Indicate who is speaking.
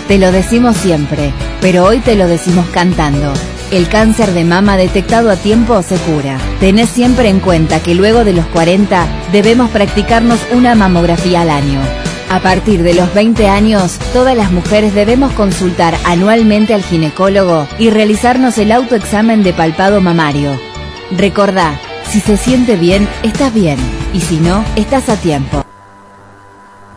Speaker 1: Te lo decimos siempre, pero hoy te lo decimos cantando. El cáncer de mama detectado a tiempo se cura. Tenés siempre en cuenta que luego de los 40 debemos practicarnos una mamografía al año. A partir de los 20 años, todas las mujeres debemos consultar anualmente al ginecólogo y realizarnos el autoexamen de palpado mamario. Recordá, si se siente bien, estás bien, y si no, estás a tiempo.